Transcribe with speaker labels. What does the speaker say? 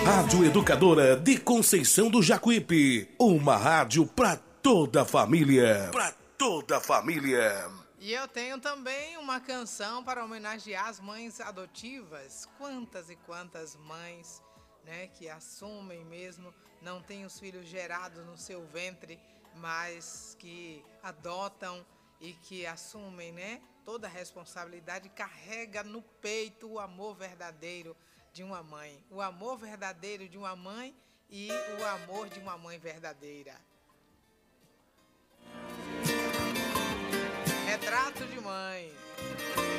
Speaker 1: Rádio Educadora de Conceição do Jacuípe. Uma rádio para toda a família. Para toda a família.
Speaker 2: E eu tenho também uma canção para homenagear as mães adotivas. Quantas e quantas mães, né, que assumem mesmo, não têm os filhos gerados no seu ventre, mas que adotam e que assumem, né, toda a responsabilidade, carrega no peito o amor verdadeiro de uma mãe. O amor verdadeiro de uma mãe e o amor de uma mãe verdadeira. Retrato de mãe.